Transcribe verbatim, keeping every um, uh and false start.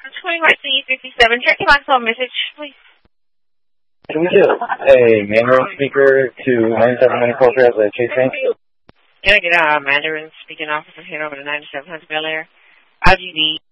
twenty Mark C fifty-seven. Check your maximum message, please. Can we do a Mandarin speaker to ninety-seven hundred Culture as a Chase Bank? Can I get a Mandarin speaking officer here over to ninety-seven hundred Bel Air? I G B